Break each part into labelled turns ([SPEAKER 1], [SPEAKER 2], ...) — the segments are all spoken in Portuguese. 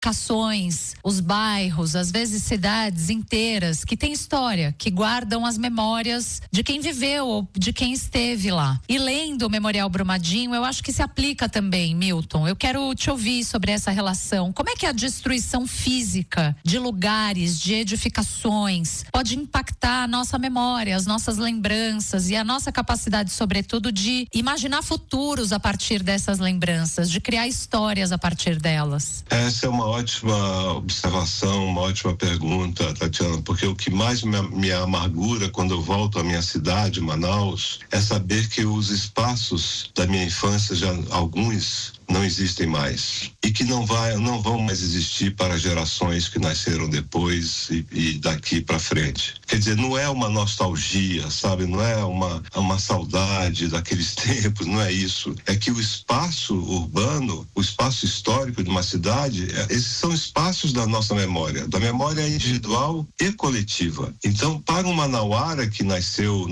[SPEAKER 1] edificações, os bairros, às vezes cidades inteiras que têm história, que guardam as memórias de quem viveu ou de quem esteve lá. E lendo o Memorial Brumadinho, eu acho que se aplica também, Milton. Eu quero te ouvir sobre essa relação. Como é que a destruição física de lugares, de edificações, pode impactar a nossa memória, as nossas lembranças e a nossa capacidade, sobretudo, de imaginar futuros a partir dessas lembranças, de criar histórias a partir delas?
[SPEAKER 2] Essa é uma ótima observação, uma ótima pergunta, Tatiana, porque o que mais me amargura quando eu volto à minha cidade, Manaus, é saber que os espaços da minha infância, já alguns não existem mais e que não vão mais existir para gerações que nasceram depois e daqui para frente. Quer dizer, não é uma nostalgia, sabe? Não é uma saudade daqueles tempos, não é isso. É que o espaço urbano, o espaço histórico de uma cidade, esses são espaços da nossa memória, da memória individual e coletiva. Então, para um manauara que nasceu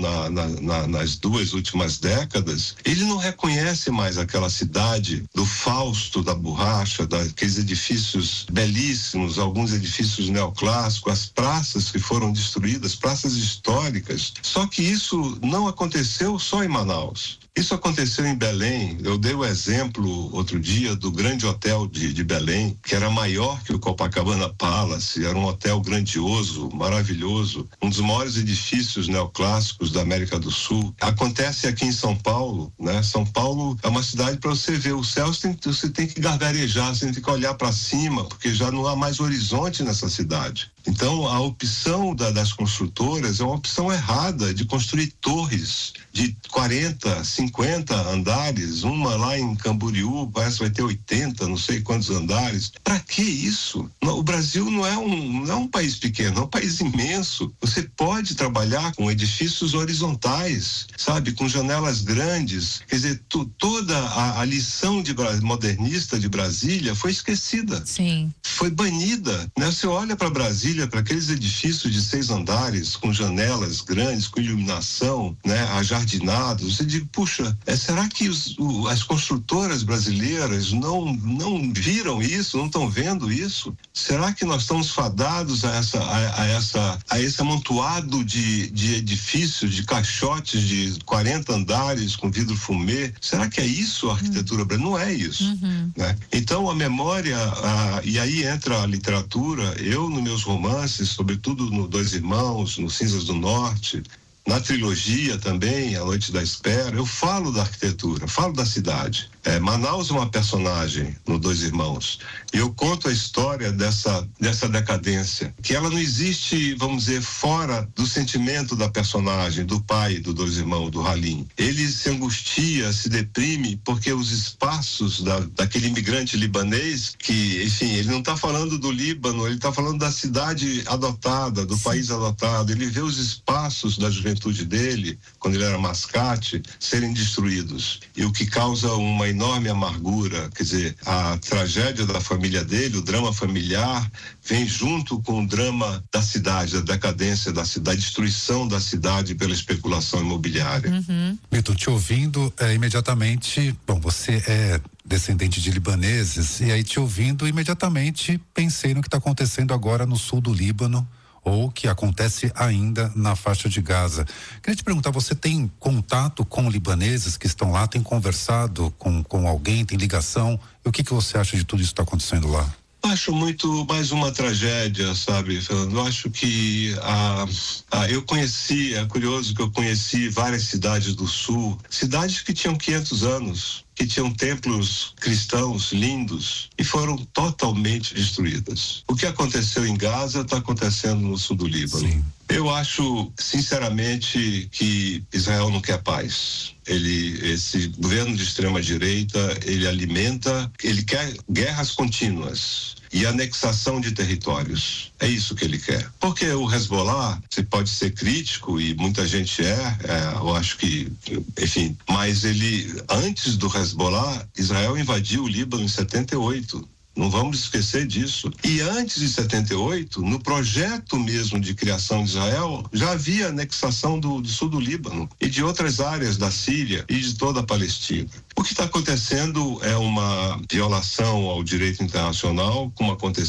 [SPEAKER 2] nas 2 últimas décadas, ele não reconhece mais aquela cidade do Fausto, da borracha, daqueles edifícios belíssimos, alguns edifícios neoclássicos, as praças que foram destruídas, praças históricas. Só que isso não aconteceu só em Manaus. Isso aconteceu em Belém. Eu dei o exemplo outro dia do grande hotel de Belém, que era maior que o Copacabana Palace, era um hotel grandioso, maravilhoso, um dos maiores edifícios neoclássicos da América do Sul. Acontece aqui em São Paulo, né? São Paulo é uma cidade, para você ver o céu, você tem que gargarejar, você tem que olhar para cima, porque já não há mais horizonte nessa cidade. Então, a opção das construtoras é uma opção errada de construir torres de 40, 50 andares, uma lá em Camboriú, parece que vai ter 80, não sei quantos andares. Para que isso? O Brasil não é um país pequeno, é um país imenso. Você pode trabalhar com edifícios horizontais, sabe, com janelas grandes. Quer dizer, toda a lição modernista de Brasília foi esquecida.
[SPEAKER 1] Sim.
[SPEAKER 2] Foi banida, né? Você olha para Brasília, para aqueles edifícios de 6 andares, com janelas grandes, com iluminação, né, ajardinados, você diz, puxa, será que as construtoras brasileiras não viram isso, não estão vendo isso? Será que nós estamos fadados a esse amontoado de edifícios, de caixotes de 40 andares com vidro fumê? Será que é isso a arquitetura brasileira? Não é isso. Né? Então a memória, e aí entra a literatura. Eu, nos meus romances, sobretudo no Dois Irmãos, no Cinzas do Norte, na trilogia também, A Noite da Espera, eu falo da arquitetura, falo da cidade. Manaus é uma personagem no Dois Irmãos. E eu conto a história dessa decadência, que ela não existe, vamos dizer, fora do sentimento da personagem, do pai do Dois Irmãos, do Halim. Ele se angustia, se deprime, porque os espaços daquele imigrante libanês, que, enfim, ele não está falando do Líbano, ele está falando da cidade adotada, do país adotado. Ele vê os espaços da juventude dele, quando ele era mascate, serem destruídos. E o que causa uma enorme amargura, quer dizer, a tragédia da família dele, o drama familiar, vem junto com o drama da cidade, da decadência da cidade, da destruição da cidade pela especulação imobiliária.
[SPEAKER 3] Milton, te ouvindo, imediatamente, bom, você é descendente de libaneses, e aí te ouvindo, imediatamente pensei no que está acontecendo agora no sul do Líbano, ou que acontece ainda na faixa de Gaza. Queria te perguntar, você tem contato com libaneses que estão lá, tem conversado com alguém, tem ligação? E o que você acha de tudo isso que está acontecendo lá?
[SPEAKER 2] Acho muito mais uma tragédia, sabe, Fernando? Eu acho que eu conheci, é curioso que eu conheci várias cidades do sul, cidades que tinham 500 anos, que tinham templos cristãos lindos e foram totalmente destruídas. O que aconteceu em Gaza está acontecendo no sul do Líbano. Sim. Eu acho, sinceramente, que Israel não quer paz. Esse governo de extrema direita, ele quer guerras contínuas e anexação de territórios. É isso que ele quer. Porque o Hezbollah, você pode ser crítico, e muita gente eu acho que, enfim, mas antes do Hezbollah, Israel invadiu o Líbano em 78. Não vamos esquecer disso. E antes de 78, no projeto mesmo de criação de Israel, já havia anexação do sul do Líbano e de outras áreas da Síria e de toda a Palestina. O que está acontecendo é uma violação ao direito internacional, como aconteceu